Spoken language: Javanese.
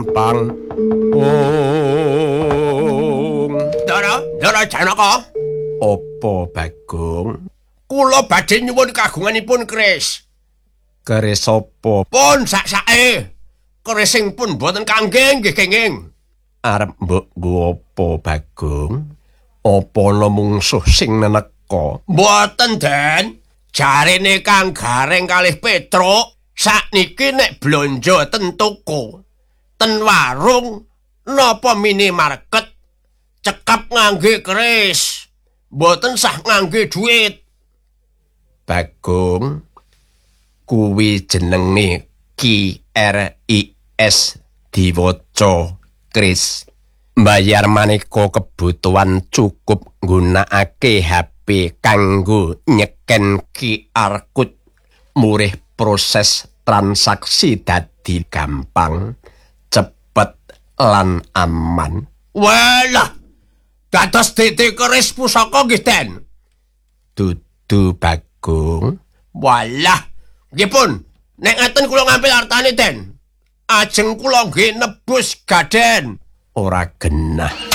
Pang. Ndara Janaka. Apa Bagong? Kula badhe nyuwun kagunganipun keris. Keris apa? Pun sak-sake. Kerising pun boten kangge nggih kenging. Arep mbok nggo apa Bagong? Apa ana mungsuh sing neneka? Mboten, Den. Jarene Kang Gareng kalih Petruk sakniki nek blanja ten toko, ten warung napa minimarket cekap ngangge keris, mboten sah ngangge duit. Bagong, kuwi jenenge KRIS diwaca Kris. Mbayar maneka kebutuhan cukup nggunakake HP kanggo nyeken QR code. Murih proses transaksi dadi gampang, cepet lan aman. Walah, dados titik keris pusaka nggih, Den. Dudu Bagong. Walah, nggih pun, nek ngaten kula ngambil artane, Den. Ajeng kula nggih nebus gaden. Ora genah.